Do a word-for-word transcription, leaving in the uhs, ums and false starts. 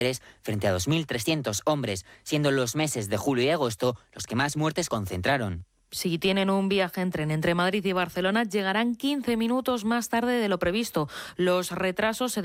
frente a dos mil trescientos hombres, siendo los meses de julio y agosto los que más muertes concentraron. Si tienen un viaje en tren entre Madrid y Barcelona, llegarán quince minutos más tarde de lo previsto. Los retrasos se